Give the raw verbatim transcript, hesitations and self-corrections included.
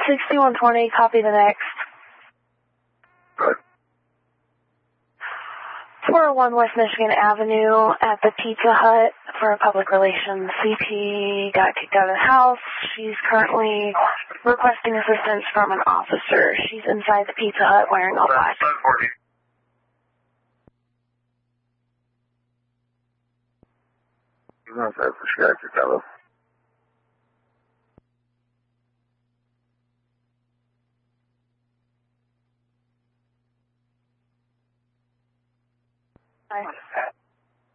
sixty-one twenty, copy the next. Good. four oh one West Michigan Avenue at the Pizza Hut for a public relations. C P got kicked out of the house. She's currently requesting assistance from an officer. She's inside the Pizza Hut wearing all black. She's inside, so she got kicked out of. Hi.